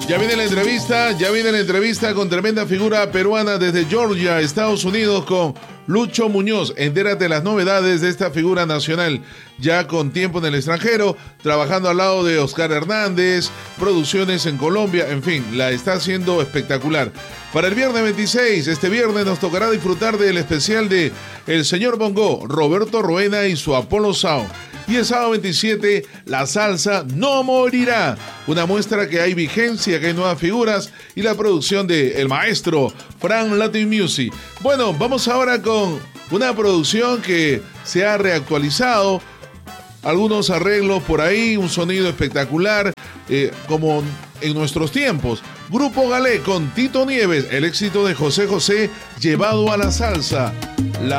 Ya viene la entrevista con tremenda figura peruana desde Georgia, Estados Unidos, con Lucho Muñoz. Entérate las novedades de esta figura nacional, ya con tiempo en el extranjero, trabajando al lado de Oscar Hernández, producciones en Colombia, en fin, la está haciendo espectacular. Para el viernes 26, este viernes nos tocará disfrutar del especial de El Señor Bongo, Roberto Roena y su Apollo Sound. Y el sábado 27, la salsa no morirá. Una muestra que hay vigencia, que hay nuevas figuras y la producción de el maestro Frank Latin Music. Bueno, vamos ahora con una producción que se ha reactualizado. Algunos arreglos por ahí, un sonido espectacular, como en nuestros tiempos. Grupo Galé con Tito Nieves, el éxito de José José llevado a la salsa. La